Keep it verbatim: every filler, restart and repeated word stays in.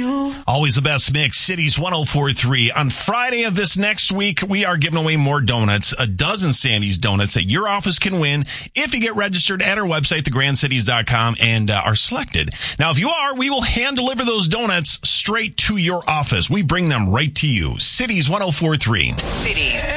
you. Always the best mix, Cities one oh four point three. On Friday of this next week, we are giving away more donuts, a dozen Sandy's donuts that your office can win if you get registered at our website, the grand cities dot com, and uh, are selected. Now, if you are, we will hand deliver those donuts straight to your office. We bring them right to you. Cities one oh four point three. Cities.